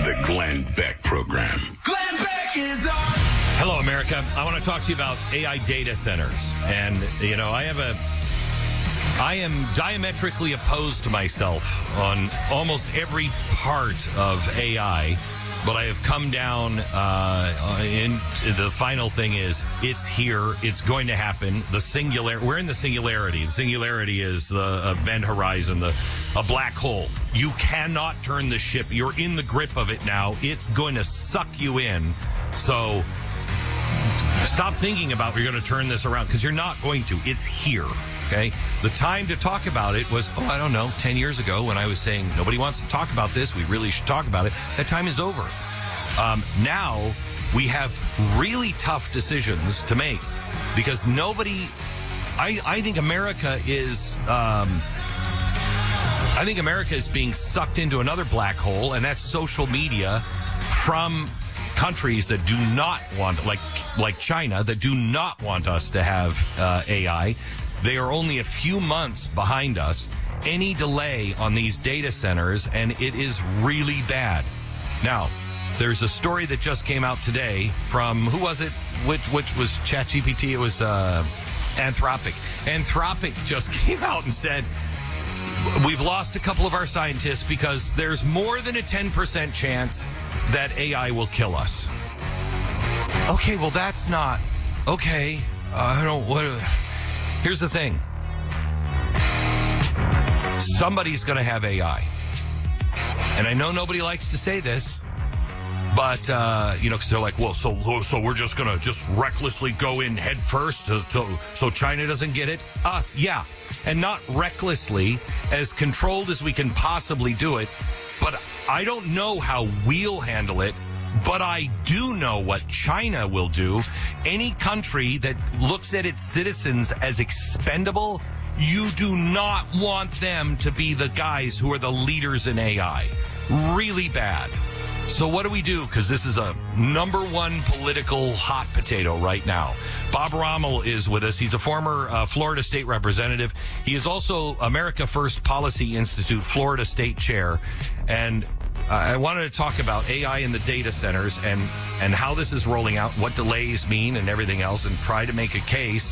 The Glenn Beck Program. Glenn Beck is on. Hello, America. I want to talk to you about AI data centers. And, you know, I am diametrically opposed to myself on almost every part of AI. But I have come down the final thing is it's here. It's going to happen. We're in the singularity. The singularity is the event horizon, a black hole. You cannot turn the ship. You're in the grip of it now. It's going to suck you in. So stop thinking about you're going to turn this around because you're not going to. It's here. Okay. The time to talk about it was, 10 years ago when I was saying nobody wants to talk about this. We really should talk about it. That time is over. Now we have really tough decisions to make because I think America is being sucked into another black hole, and that's social media from countries that do not want, like China, that do not want us to have AI. They are only a few months behind us. Any delay on these data centers, and it is really bad. Now, there's a story that just came out today from, who was it? Which was ChatGPT? It was Anthropic. Anthropic just came out and said, we've lost a couple of our scientists because there's more than a 10% chance that AI will kill us. Okay, well, that's not... Okay, here's the thing. Somebody's going to have AI. And I know nobody likes to say this, but, because they're like, well, so we're just going to just recklessly go in head first so China doesn't get it? Yeah. And not recklessly, as controlled as we can possibly do it. But I don't know how we'll handle it. But I do know what China will do. Any country that looks at its citizens as expendable, you do not want them to be the guys who are the leaders in AI. Really bad. So what do we do? Because this is a number one political hot potato right now. Bob Rommel is with us. He's a former Florida state representative. He is also America First Policy Institute Florida state chair. And I wanted to talk about AI in the data centers and how this is rolling out, what delays mean and everything else, and try to make a case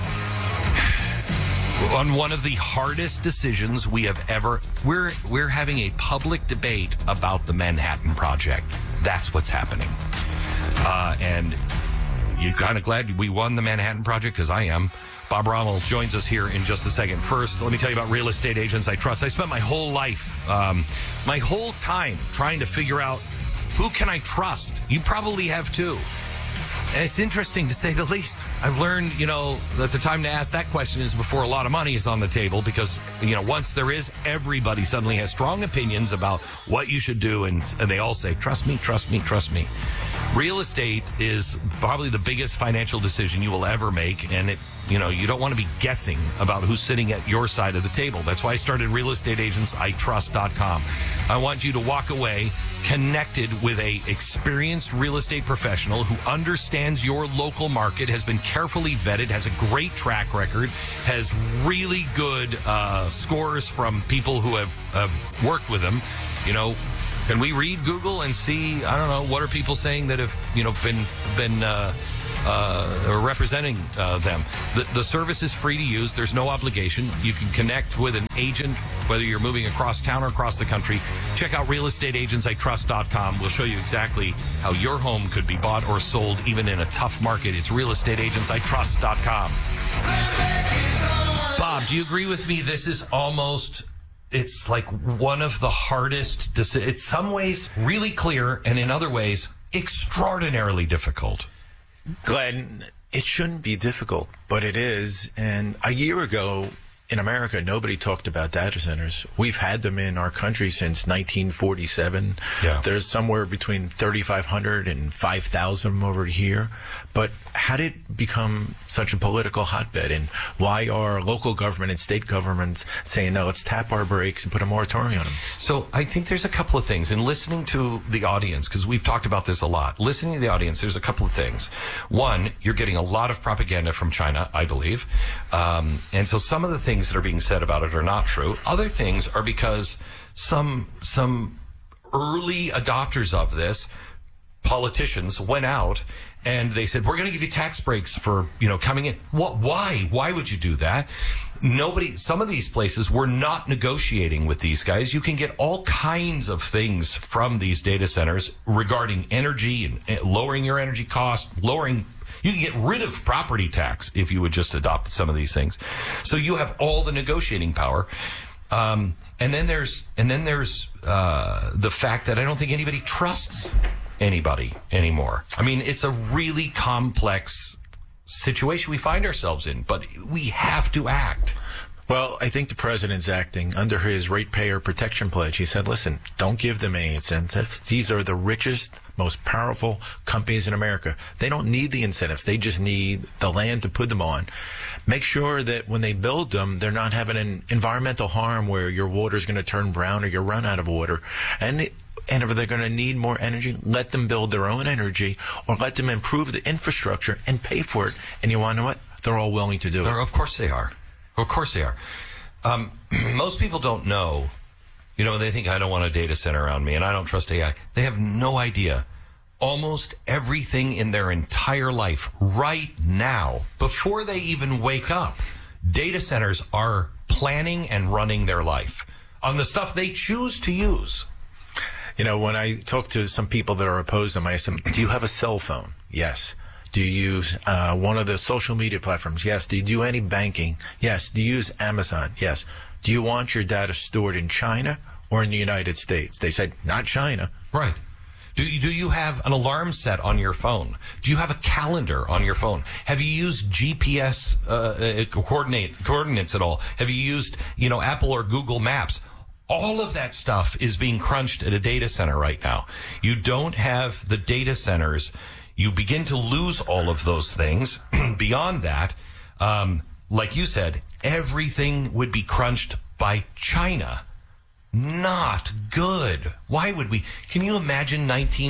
on one of the hardest decisions we have ever... We're having a public debate about the Manhattan Project. That's what's happening. And you're kind of glad we won the Manhattan Project, because I am. Bob Rommel joins us here in just a second. First, let me tell you about Real Estate Agents I Trust. I spent my whole life, my whole time trying to figure out who can I trust. You probably have too. And it's interesting, to say the least. I've learned, that the time to ask that question is before a lot of money is on the table, because, once there is, everybody suddenly has strong opinions about what you should do, and they all say, trust me, trust me, trust me. Real estate is probably the biggest financial decision you will ever make, and you don't want to be guessing about who's sitting at your side of the table. That's why I started realestateagentsitrust.com. I want you to walk away connected with a experienced real estate professional who understands your local market, has been carefully vetted, has a great track record, has really good scores from people who have worked with them. Can we read Google and see, what are people saying that have, been representing them? The service is free to use. There's no obligation. You can connect with an agent, whether you're moving across town or across the country. Check out realestateagentsitrust.com. We'll show you exactly how your home could be bought or sold, even in a tough market. It's realestateagentsitrust.com. Bob, do you agree with me? This is almost... It's like one of the hardest, in some ways really clear, and in other ways extraordinarily difficult. Glenn, it shouldn't be difficult, but it is. And a year ago in America, nobody talked about data centers. We've had them in our country since 1947. Yeah. There's somewhere between 3,500 and 5,000 over here. But how did it become such a political hotbed? And why are local government and state governments saying, no, let's tap our brakes and put a moratorium on them? So I think there's a couple of things. In listening to the audience, because we've talked about this a lot, listening to the audience, there's a couple of things. One, you're getting a lot of propaganda from China, I believe. And so some of the things that are being said about it are not true. Other things are because some early adopters of this, politicians, went out and they said, we're going to give you tax breaks for, coming in. What? Why? Why would you do that? Some of these places were not negotiating with these guys. You can get all kinds of things from these data centers regarding energy and lowering your energy cost, you can get rid of property tax if you would just adopt some of these things. So you have all the negotiating power. And then there's the fact that I don't think anybody trusts anybody anymore. I mean, it's a really complex situation we find ourselves in, but we have to act. Well, I think the president's acting under his ratepayer protection pledge. He said, listen, don't give them any incentives. These are the richest, most powerful companies in America. They don't need the incentives. They just need the land to put them on. Make sure that when they build them, they're not having an environmental harm where your water's going to turn brown or you run out of water. And if they're going to need more energy, let them build their own energy or let them improve the infrastructure and pay for it. And you want to know what? They're all willing to do it. Of course they are. Of course they are. Most people don't know, they think I don't want a data center around me and I don't trust AI. They have no idea. Almost everything in their entire life right now, before they even wake up, data centers are planning and running their life on the stuff they choose to use. When I talk to some people that are opposed to them, I ask them, do you have a cell phone? Yes. Do you use one of the social media platforms? Yes. Do you do any banking? Yes. Do you use Amazon? Yes. Do you want your data stored in China or in the United States? They said, not China. Right. Do you have an alarm set on your phone? Do you have a calendar on your phone? Have you used GPS coordinates at all? Have you used, Apple or Google Maps? All of that stuff is being crunched at a data center right now. You don't have the data centers. You begin to lose all of those things. Beyond that, like you said, everything would be crunched by China. Not good. Why would we? Can you imagine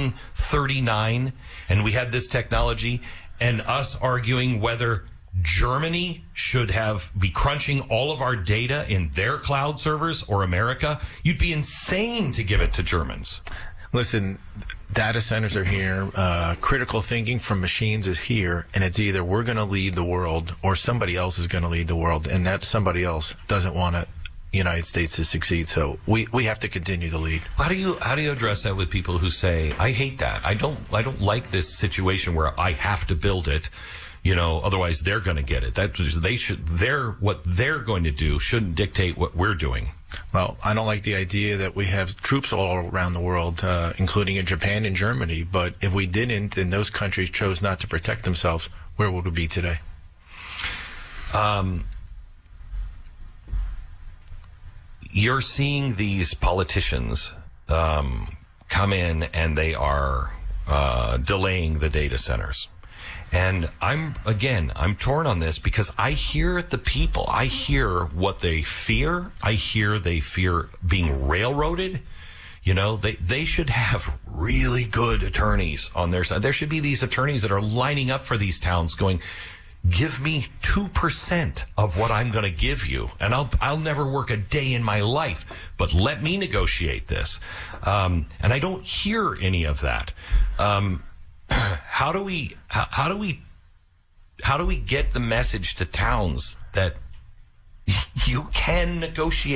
1939 and we had this technology and us arguing whether Germany should be crunching all of our data in their cloud servers or America? You'd be insane to give it to Germans. Listen, data centers are here. Critical thinking from machines is here, and it's either we're going to lead the world or somebody else is going to lead the world, and that somebody else doesn't want the United States to succeed. So we have to continue to lead. How do you address that with people who say, I hate that. I don't like this situation where I have to build it. Otherwise they're going to get it. What they're going to do shouldn't dictate what we're doing. Well, I don't like the idea that we have troops all around the world, including in Japan and Germany. But if we didn't, and those countries chose not to protect themselves, where would we be today? You're seeing these politicians come in and they are delaying the data centers. And I'm torn on this because I hear the people. I hear what they fear. I hear they fear being railroaded. They should have really good attorneys on their side. There should be these attorneys that are lining up for these towns going, give me 2% of what I'm going to give you. And I'll never work a day in my life, but let me negotiate this. And I don't hear any of that. How do we get the message to towns that you can negotiate